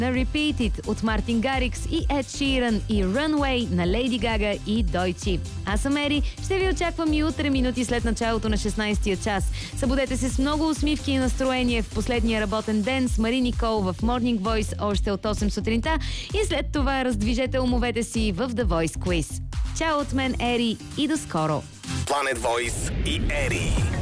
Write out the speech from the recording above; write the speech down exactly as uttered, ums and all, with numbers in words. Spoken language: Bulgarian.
на Repeat It от Мартин Гарикс и Ed Sheeran и Runway на Лейди Гага и Дойчи. Аз съм Ери, ще ви очаквам и утре, минути след началото на шестнайсетия час. Събудете се с много усмивки и настроение в последния работен ден с Мари Никол в Morning Voice още от осем сутринта и след това раздвижете умовете си в The Voice Quiz. Чао от мен, Ери, и до скоро! Planet Voice и Ери.